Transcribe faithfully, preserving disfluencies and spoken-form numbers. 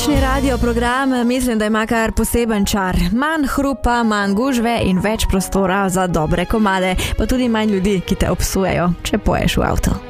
Današnji radio program mislim, da ima kar poseben čar. Manj hrupa, manj gužve in več prostora za dobre komade, pa tudi manj ljudi, ki te obsujejo, če poješ v avto.